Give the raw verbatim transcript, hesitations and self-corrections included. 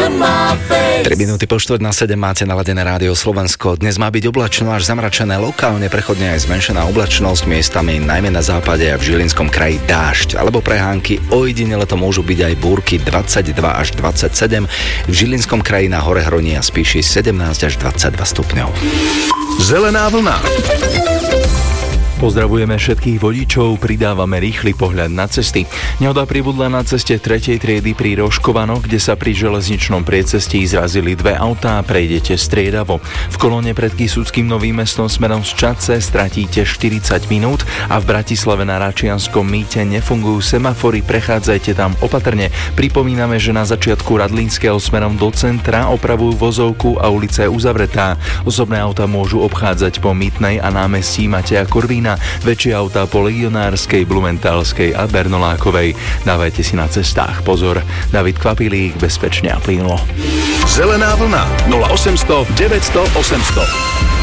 tri minúty po štvrť na sedem máte naladené Rádio Slovensko. Dnes má byť oblačno až zamračené, lokálne prechodne aj zmenšená oblačnosť, miestami najmä na západe a v Žilinskom kraji dážď alebo prehánky, ojedinele to môžu byť aj búrky dvadsaťdva až dvadsaťsedem, v Žilinskom kraji na Hore Hroní a Spíši sedemnásť až dvadsaťdva stupňov. Zelená vlna. Pozdravujeme všetkých vodičov, pridávame rýchly pohľad na cesty. Nehoda pribudla na ceste tretej triedy pri Rožkovanoch, kde sa pri železničnom priecestí zrazili dve autá a prejdete striedavo. V kolóne pred Kysuckým Novým Mestom smerom z Čadce stratíte štyridsať minút a v Bratislave na Račianskom mýte nefungujú semafory, prechádzajte tam opatrne. Pripomíname, že na začiatku Radlínskeho smerom do centra opravujú vozovku a ulica je uzavretá. Osobné autá môžu obchádzať po Mýtnej a námestí Mateja Korvína, väčšie autá po Legionárskej, Blumentálskej a Bernolákovej. Dávajte si na cestách pozor. David Kvapilík, bezpečne a plynulo. Zelená vlna nula osemsto deväťsto osemsto.